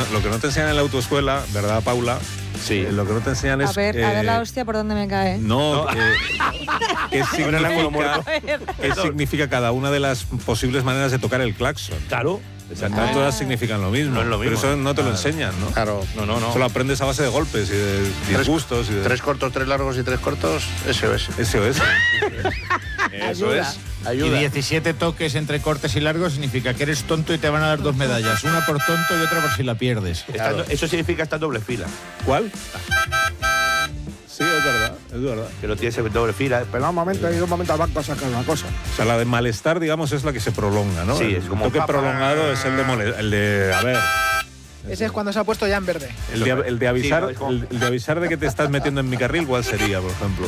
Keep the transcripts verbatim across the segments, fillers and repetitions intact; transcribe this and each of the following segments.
no, lo que no te enseñan en la autoescuela, ¿verdad, Paula? Sí. Eh, lo que no te enseñan es... A ver, eh, a ver la hostia por dónde me cae. No, eh, ¿qué, significa, ¿qué significa cada una de las posibles maneras de tocar el claxon? Claro. No todas significan lo mismo, No es lo mismo. pero eso no te lo Claro. enseñan, ¿no? Claro. No, no, no. Eso lo aprendes a base de golpes y de disgustos. Y de... Tres cortos, tres largos y tres cortos, S O S. S O S. Eso Ayuda. es. Y Ayuda. diecisiete toques entre cortes y largos significa que eres tonto y te van a dar dos medallas. Una por tonto y otra por si la pierdes. Está en do- Eso significa estar en doble fila. ¿Cuál? Sí, es verdad, es verdad. Que no tienes en doble fila. Pero un momento, hay un momento al banco a sacar una cosa. O sea, la de malestar, digamos, es la que se prolonga, ¿no? Sí, el es como toque pa, pa, prolongado es el de mole- el de, a ver, Ese es cuando se ha puesto ya en verde. el de, el de avisar, Sí, no, es como- el, el de avisar de que te estás metiendo en mi carril, ¿cuál sería, por ejemplo?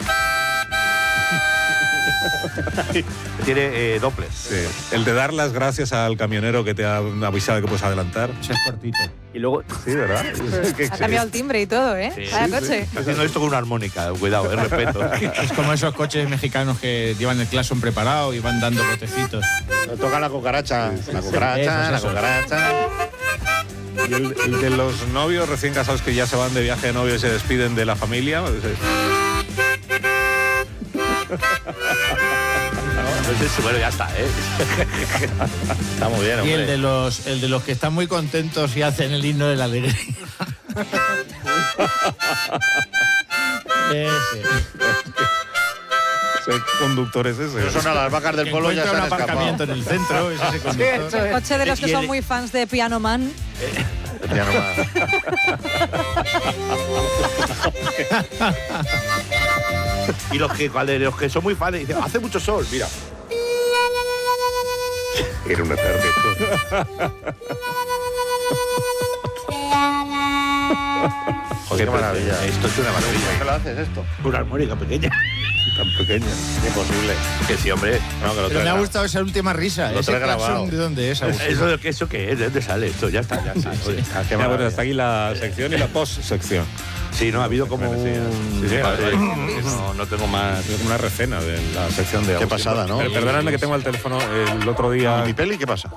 Tiene eh, dobles. Sí. El de dar las gracias al camionero que te ha avisado de que puedes adelantar. Ese es cortito. Y luego Sí, ¿verdad? Es que- Ha cambiado el timbre y todo, ¿eh? Sí, Cada sí, coche. está haciendo esto con una armónica. Cuidado, eh, respeto. Es como esos coches mexicanos que llevan el claxon preparado y van dando botecitos. Lo toca la cucaracha. La cucaracha, Eso es la eso. cucaracha. Y el, el de los novios recién casados que ya se van de viaje de novio y se despiden de la familia. pues, eh, Entonces, bueno, ya está, ¿eh? Está muy bien, Y hombre. el de los el de los que están muy contentos y hacen el himno de la alegría. Ese. ese conductor es ese. Eso son a las vacas del Que pueblo, ya se encuentra han un aparcamiento escapado. en el centro, es ese conductor. El coche de los que Y el- son muy fans de Piano Man. Ya no más. Y los que, de los que son muy fans dicen, hace mucho sol, mira. Era una tarde. Joder, qué maravilla. Esto es una maravilla. ¿Por qué lo haces esto? Una armónica pequeña. Tan pequeña. Imposible. Que sí, hombre. No, que lo Pero trae me ha gra- gustado esa última risa. Lo Ese trae grabado. claxon, ¿de dónde es, Agustín? ¿Eso, de qué- ¿Eso qué es? ¿De dónde sale esto? Ya está, ya está. Joder. Ah, qué Ya, bueno, maravilla. hasta aquí la sección y la post-sección. Sí, no, ha habido como Bueno, sí, un... sí, sí, Padre, sí. no, no tengo más... Es una recena de la sección de Qué Agustín. pasada, ¿no? Pero perdonadme que tengo al teléfono el otro día. ¿Y mi peli qué pasa?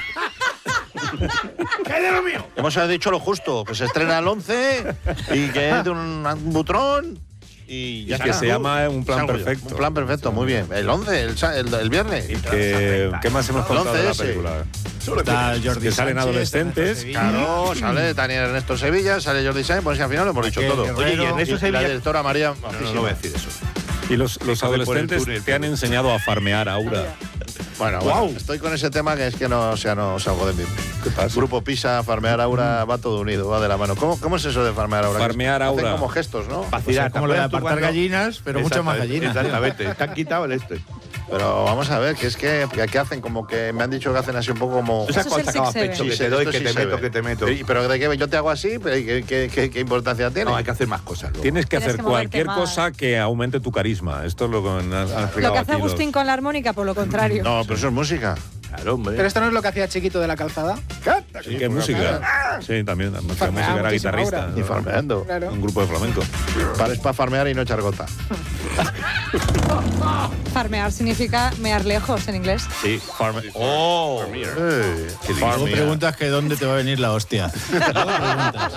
¿Qué de lo mío? Hemos dicho lo justo, que se estrena el once y que es de un, un butrón y ya que está. se llama Un Plan Salgo yo. Perfecto. Un plan perfecto, muy bien. El once, el, sa- el, el viernes. Que, ¿Qué más hemos contado de la once ese. película? Está Jordi Que salen Sánchez, adolescentes. Ernesto Sevilla. Claro, sale Daniel Ernesto Sevilla, sale Jordi Sáenz, pues al final lo hemos dicho Raquel todo. Guerrero. Oye, y Ernesto Y la Sevilla... directora María. No, no, no voy a decir eso. Y los, los Hijo de por el adolescentes túnel. te han enseñado a farmear, Aura. Bueno, bueno, estoy con ese tema que es que no, o sea, no salgo de mí. ¿Qué pasa? Grupo Pisa, farmear Aura, va todo unido, va de la mano. ¿Cómo, cómo es eso de farmear Aura? Farmear Hacen Aura. como gestos, ¿no? Pues es como lo de apartar gallinas, pero mucho más gallinas. Exactamente. Te han quitado el este. Pero vamos a ver, que es que, que hacen como que me han dicho que hacen así un poco como. ¿Tú sabes Eso es cuál el sacaba six pecho? seven. Que Sí, te doy, esto que sí te se meto, ve. que te meto. Sí, pero de que yo te hago así, pero ¿qué, qué, qué, qué importancia tiene? No, hay que hacer más cosas luego. Tienes que Tienes hacer que moverte cualquier más. cosa que aumente tu carisma. Esto es lo que han, han explicado Lo que hace aquí los- Agustín con la armónica, por lo contrario. No, pero eso es música. Claro, hombre. Pero esto no es lo que hacía Chiquito de la Calzada. ¿Y qué música? Sí, también. La música, Farmeaba música era muchísimo guitarrista. Aura. ¿no? Y farmeando. Claro. Un grupo de flamenco. Para, es para farmear y no echar gota. Farmear significa mear lejos en inglés. Sí. ¡Oh! Eh, Luego farmear. preguntas que dónde te va a venir la hostia. Luego preguntas.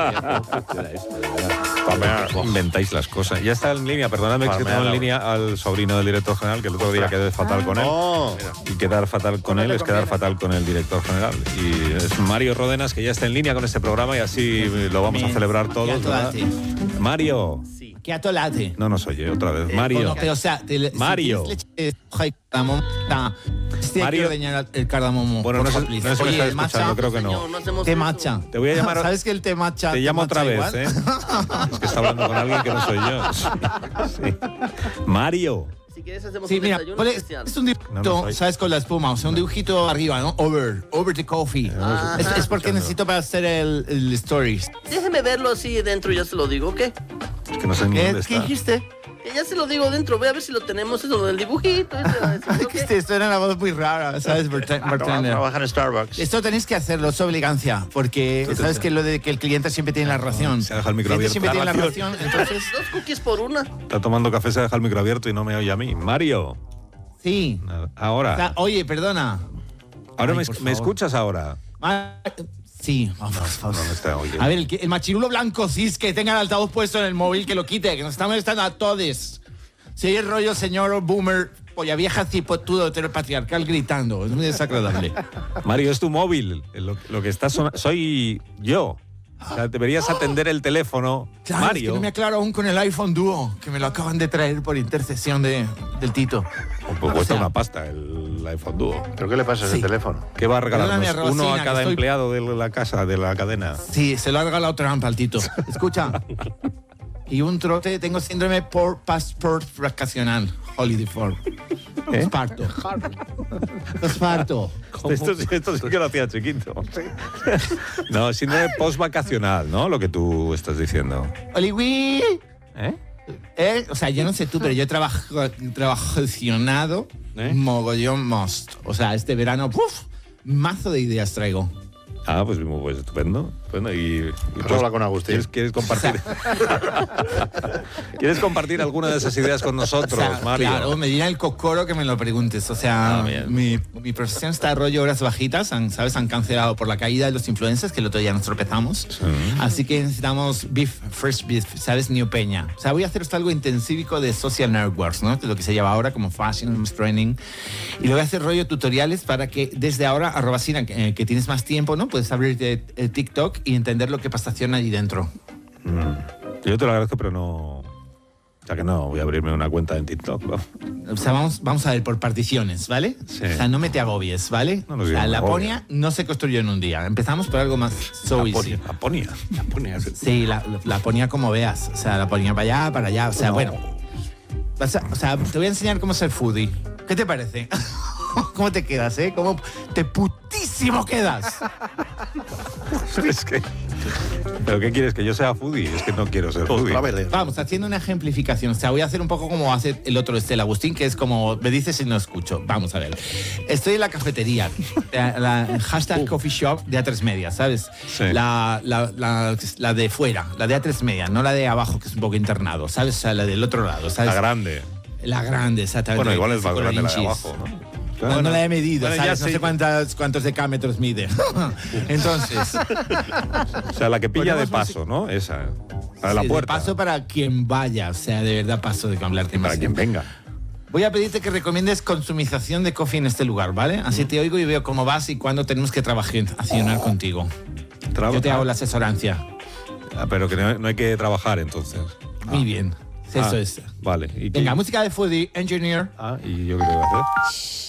Farmear. Inventáis las cosas. Ya está en línea, perdóname que Farmear tengo en ahora. línea al sobrino del director general, que el otro día quedé fatal con él. Oh, Y quedar fatal con No él te es quedar conviene. fatal con el director general. Y es Mario Ródenas, que ya está en línea con este programa y así lo vamos a celebrar todos, ¿verdad? Mario. ¿Qué atolate? No nos oye otra vez. Mario. O sea, te- si Mario. tienes leche de soja y cardamomo, está- sí, Mario. quiero dañar el cardamomo. Bueno, no por sé, favor, no please. sé si me Oye, está el matcha, escuchando, creo que no. No hacemos té eso. matcha. Te voy a llamar. ¿Sabes que el té matcha Te llamo matcha otra vez, igual? ¿eh? Es que está hablando con alguien que no soy yo. Sí, sí. Mario. Si quieres hacemos Sí, un mira, desayuno ponle- especial. es un dibujito, No, no soy. ¿sabes? Con la espuma, o sea, un dibujito arriba, ¿no? Over, over the coffee. Ah. es, es porque necesito para hacer el, el stories. Déjeme verlo así dentro y ya se lo digo, ¿qué? Es que no sé ni ¿Qué, dónde ¿qué está. dijiste? Que ya se lo digo dentro, ve a ver si lo tenemos, eso del dibujito. Ese, ese, Es que te suena la voz muy rara, ¿sabes? Bartender. bartender. trabaja en Starbucks. Esto tenéis que hacerlo, es obligancia, porque sabes que lo de que el cliente siempre tiene la ración. Se ha dejado el micro cliente abierto. siempre tiene la La ración, entonces Dos cookies por una. Está tomando café, se ha dejado el micro abierto y no me oye a mí. Mario. sí. Ahora. O sea, oye, perdona. Ahora Ay, me, por me favor. escuchas ahora. Ma- Sí. Vamos, vamos. No me está oyendo. A ver, el, que- el machirulo blanco cis que tenga el altavoz puesto en el móvil, que lo quite, que nos estamos molestando a todos. Si hay el rollo señor boomer, polla vieja, cipotudo, heteropatriarcal gritando. Es muy desagradable. Mario, es tu móvil. Lo, lo que está sonando. Soy yo. O sea, deberías atender el teléfono. Claro, Mario. es que no me aclaro aún con el iPhone Duo, que me lo acaban de traer por intercesión de, del Tito. Pues cuesta O sea, una pasta el iPhone Duo. ¿Pero qué le pasa a ese Sí. teléfono? ¿Qué va a Perdóname, regalarnos? Uno Rosina, a cada que estoy- empleado de la casa, de la cadena. Sí, se lo ha regalado trampa al Tito. Escucha. Y un trote, tengo síndrome por passport vacacional. Holiday for. ¿Eh? Esparto. Esparto. Esto, sí- esto sí que lo hacía chiquito. No, síndrome post-vacacional, ¿no? Lo que tú estás diciendo. Oliwi. ¿Eh? Eh, o sea, yo no sé tú, pero yo he trabajo, trabajacionado ¿Eh? mogollón most. O sea, este verano, ¡puf! Mazo de ideas traigo. Ah, pues, pues estupendo. Bueno, y, y Pues habla con Agustín. ¿quieres, quieres compartir? ¿Quieres compartir alguna de esas ideas con nosotros, O sea, Mario? Claro, me dirá el cocoro que me lo preguntes. O sea, Ah, bien. mi, mi profesión está a rollo horas bajitas, han, ¿sabes? Han cancelado por la caída de los influencers, que el otro día nos tropezamos. Así que necesitamos beef, fresh beef, ¿sabes? New Peña. O sea, voy a hacer esto algo intensívico de social networks, ¿no? De lo que se llama ahora como fashion training. Y lo voy a hacer rollo tutoriales para que desde ahora, arroba Sina, que, que tienes más tiempo, ¿no? Puedes abrir eh, eh, TikTok y entender lo que pasa allí dentro. Yo te lo agradezco, pero no... O sea que no, voy a abrirme una cuenta en TikTok. ¿no? O sea, vamos, vamos a ver por particiones, ¿vale? Sí. O sea, no me te agobies, ¿vale? No, no, o yo sea, no me Laponia agobio. no se construyó en un día. Empezamos por algo más so easy. Laponia. Laponia. Laponia. Sí, la, la ponía como veas. O sea, la ponía para allá, para allá. O sea, No. bueno. Vas a- o sea, te voy a enseñar cómo ser foodie. ¿Qué te parece? ¿Cómo te quedas, eh? ¿Cómo te putísimo quedas? Es que... ¿Pero qué quieres? ¿Que yo sea foodie? Es que no quiero ser foodie. Otra vez. Vamos, haciendo una ejemplificación. O sea, voy a hacer un poco como hace el otro este, el Agustín, que es como me dices y no escucho. Vamos a ver. Estoy en la cafetería, la, la hashtag coffee shop de A tres Media, ¿sabes? Sí. La, la, la, la de fuera, la de A tres Media, no la de abajo, que es un poco internado, ¿sabes? O sea, la del otro lado, ¿sabes? La grande. La grande, exactamente. Bueno, igual es más Con grande la de inchis. abajo, ¿no? No, no la he medido, Bueno, ya ¿sabes? No sé. sé cuántas, cuántos decámetros mide. Entonces, O sea, la que pilla de Ponemos paso, ¿no? Esa. La de la sí, de puerta. paso para quien vaya, o sea, de verdad paso de hablarte más. Para quien venga. Voy a pedirte que recomiendes consumización de coffee en este lugar, ¿vale? Así te oigo y veo cómo vas y cuándo tenemos que trabajar, accionar contigo. Traba- Yo te hago la asesorancia. Ah, pero que no, no hay que trabajar entonces. Muy bien. Eso Ah, es. Vale. ¿Y qué- Venga, música de foodie, engineer. Ah, y yo qué tengo que hacer.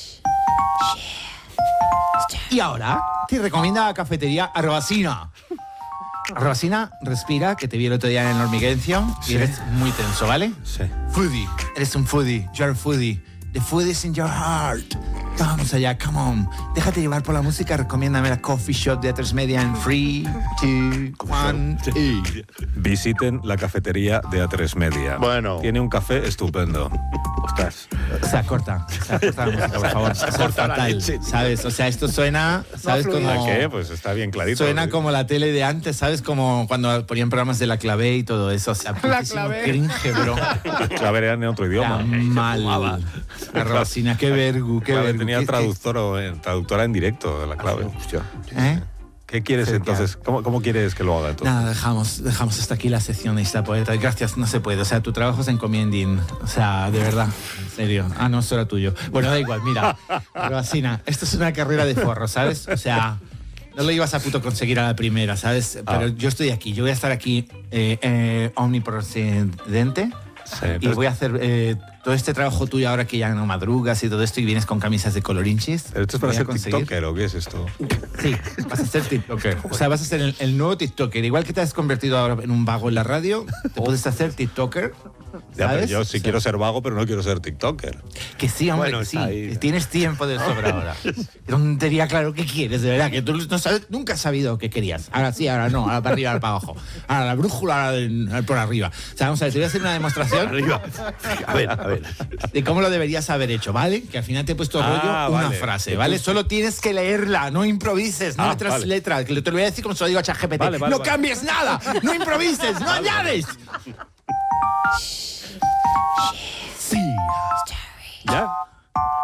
Y ahora te recomienda la cafetería Arrobacina. Arrobacina, respira, que te vi el otro día en el hormiguencio y eres muy tenso, ¿vale? Sí. Foodie, eres un foodie, you're a foodie. The food is in your heart. Vamos allá, come on. Déjate llevar por la música, recomiéndame la coffee shop de A tres Media en three, two, one, y... Visiten la cafetería de A tres Media. Bueno. Tiene un café estupendo. Ostras. O sea, corta, o sea, corta la música, por favor. O sea, Corta la fatal, leche, tío. ¿sabes? O sea, esto suena, ¿sabes? fluye. Como... ¿Qué? Pues está bien clarito. Suena Sí. como la tele de antes, ¿sabes? Como cuando ponían programas de la clave y todo eso. O sea, putísimo Clavé. cringe, bro. Clave era en otro Era idioma. mal. Arrobacina, qué vergu, qué Clave vergu. tenía ¿Qué- traductor o- eh, traductora en directo de la clave. Hostia. ¿Eh? ¿Qué quieres Sí, entonces? ¿Cómo, ¿Cómo quieres que lo haga entonces? Nada, dejamos, dejamos hasta aquí la sección de esta poeta. Gracias, no se puede. O sea, tu trabajo es encomiending. O sea, de verdad, en serio. Ah, no, eso era tuyo. Bueno, da igual, mira. Arrobacina, esto es una carrera de forro, ¿sabes? O sea, no lo ibas a puto conseguir a la primera, ¿sabes? Pero Ah. yo estoy aquí, yo voy a estar aquí eh, eh, omnipresente. Sí, Y pero- voy a hacer eh, todo este trabajo tuyo ahora que ya no madrugas y todo esto y vienes con camisas de colorinchis. ¿Pero esto es para Voy a ser conseguir- TikToker o qué es esto? Sí, vas a ser TikToker. O sea, vas a ser el, el nuevo TikToker. Igual que te has convertido ahora en un vago en la radio, te puedes hacer TikToker. Ya, pero ¿sabes? yo sí O sea, quiero ser vago, pero no quiero ser TikToker. Que sí, hombre, Bueno, que sí. está ahí. Que tienes tiempo de sobra ahora. Qué tontería, claro, ¿qué quieres? De verdad, que tú no sabes, nunca has sabido qué querías. Ahora sí, ahora no, ahora para arriba, ahora para abajo. Ahora la brújula, ahora de- por arriba. O sea, vamos a ver, te voy a hacer una demostración Arriba. A ver, a ver. de cómo lo deberías haber hecho, ¿vale? Que al final te he puesto rollo Ah, una vale. frase, ¿vale? Solo tienes que leerla, no improvises, no Ah, letras vale. letras, que te lo voy a decir como se lo digo a ChatGPT. Vale, vale, no vale. cambies nada, no improvises, no añades. Sí. ¿Ya?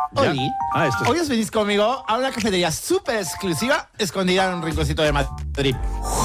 Ya. Oli, Ah, esto es- hoy os venís conmigo a una cafetería súper exclusiva escondida en un rinconcito de Madrid.